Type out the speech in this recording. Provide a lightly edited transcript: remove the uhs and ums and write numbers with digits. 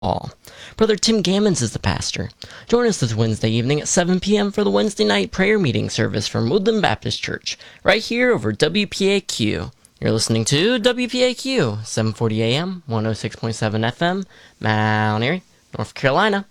All. Brother Tim Gammons is the pastor. Join us this Wednesday evening at 7 p.m. for the Wednesday night prayer meeting service from Woodland Baptist Church, right here over WPAQ. You're listening to WPAQ, 740 AM, 106.7 FM, Mount Airy, North Carolina.